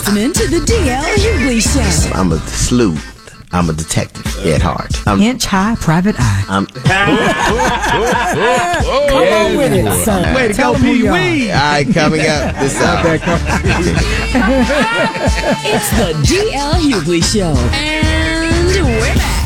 listening to the DL Hughley Show. I'm a sleuth. I'm a detective at heart. Inch high, private eye. I'm Come on with it, son. Way to Tell go, them who Pee you are. Wee. all right, coming up this hour. It's the DL Hughley Show. And we're back.